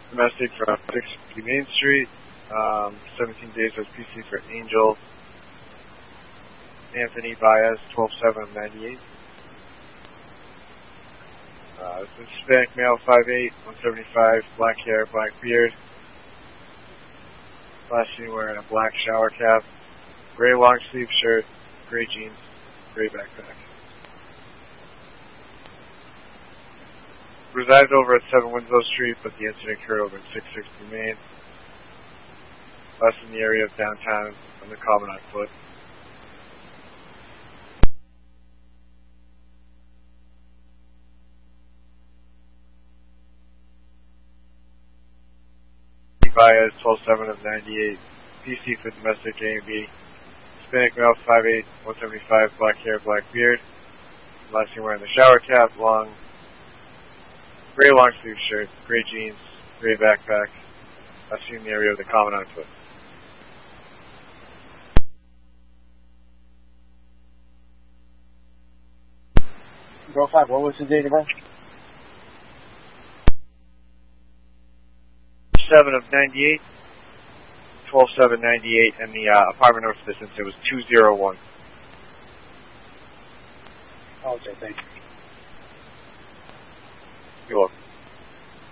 Domestic from 650 Main Street. 17 days as PC for Angel. Anthony Baez, 12-7 of 98. This is Hispanic male, 5'8", 175, black hair, black beard. Last seen wearing a black shower cap, gray long sleeve shirt, gray jeans, gray backpack. Resides over at 7 Winslow Street, but the incident occurred over at 660 Main. Last in the area of downtown on the Common on foot. Baez, 12-7 of 98. PC for domestic A&B. Hispanic male, 5'8", 175, black hair, black beard. Last seen wearing the shower cap, gray long sleeve shirt, gray jeans, gray backpack. Last seen in the area of the Common on foot. Girl 5, what was the date of birth? 7 of 98, 12-7, 98, and the apartment number for this incident was 201. Okay, thank you. You're welcome.